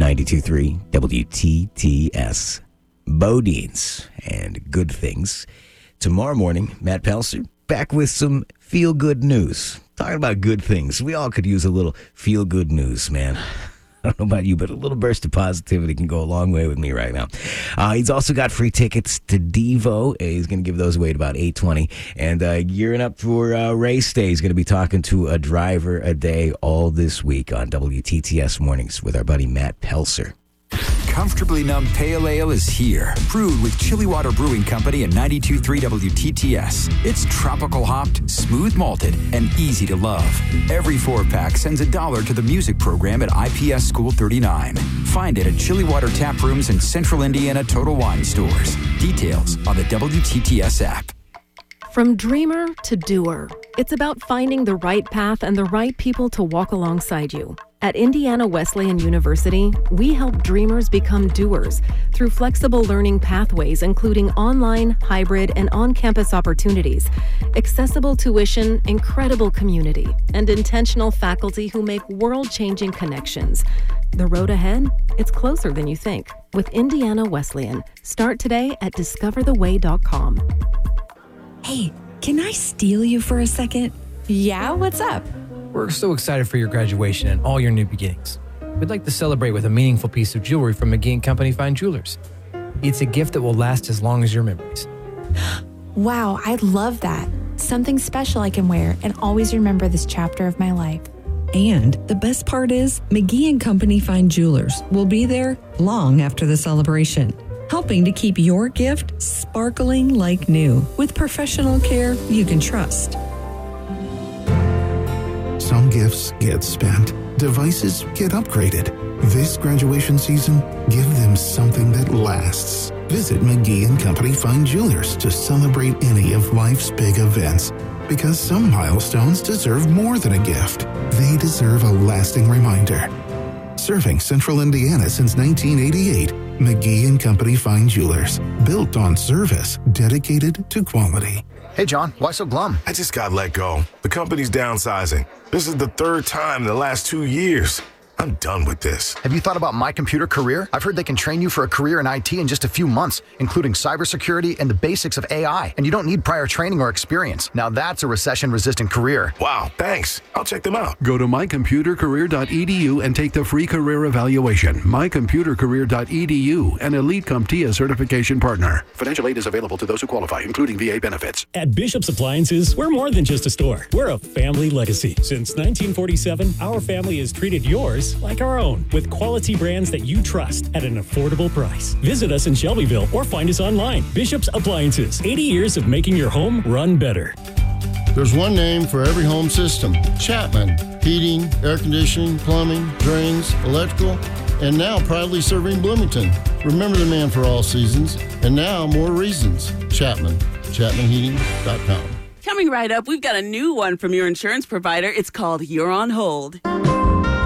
92.3 WTTS. Bodines and good things. Tomorrow morning, Matt Pelser back with some feel-good news. Talking about good things. We all could use a little feel-good news, man. I don't know about you, but a little burst of positivity can go a long way with me right now. He's also got free tickets to Devo. He's going to give those away at about 8:20. And gearing up for race day, he's going to be talking to a driver a day all this week on WTTS Mornings with our buddy Matt Pelser. Comfortably Numb Pale Ale is here. Brewed with Chili Water Brewing Company and 92.3 WTTS. It's tropical hopped, smooth malted, and easy to love. Every 4-pack sends $1 to the music program at IPS School 39. Find it at Chili Water Tap Rooms and Central Indiana Total Wine Stores. Details on the WTTS app. From dreamer to doer, it's about finding the right path and the right people to walk alongside you. At Indiana Wesleyan University, we help dreamers become doers through flexible learning pathways, including online, hybrid, and on-campus opportunities, accessible tuition, incredible community, and intentional faculty who make world-changing connections. The road ahead? It's closer than you think. With Indiana Wesleyan, start today at discovertheway.com. Hey, can I steal you for a second? Yeah, what's up? We're so excited for your graduation and all your new beginnings. We'd like to celebrate with a meaningful piece of jewelry from McGee & Company Fine Jewelers. It's a gift that will last as long as your memories. Wow, I love that. Something special I can wear and always remember this chapter of my life. And the best part is, McGee & Company Fine Jewelers will be there long after the celebration, helping to keep your gift sparkling like new with professional care you can trust. Some gifts get spent. Devices get upgraded. This graduation season, give them something that lasts. Visit McGee & Company Fine Jewelers to celebrate any of life's big events. Because some milestones deserve more than a gift. They deserve a lasting reminder. Serving Central Indiana since 1988, McGee & Company Fine Jewelers. Built on service, dedicated to quality. Hey, John, why so glum? I just got let go. The company's downsizing. This is the third time in the last 2 years. I'm done with this. Have you thought about My Computer Career? I've heard they can train you for a career in IT in just a few months, including cybersecurity and the basics of AI. And you don't need prior training or experience. Now that's a recession-resistant career. Wow, thanks. I'll check them out. Go to mycomputercareer.edu and take the free career evaluation. mycomputercareer.edu, an Elite CompTIA certification partner. Financial aid is available to those who qualify, including VA benefits. At Bishop's Appliances, we're more than just a store. We're a family legacy. Since 1947, our family has treated yours like our own, with quality brands that you trust at an affordable price. Visit us in Shelbyville or find us online. Bishop's Appliances, 80 years of making your home run better. There's one name for every home system: Chapman. Heating, air conditioning, plumbing, drains, electrical, and now proudly serving Bloomington. Remember the man for all seasons, and now more reasons. Chapman. ChapmanHeating.com. Coming right up, we've got a new one from your insurance provider. It's called You're on Hold.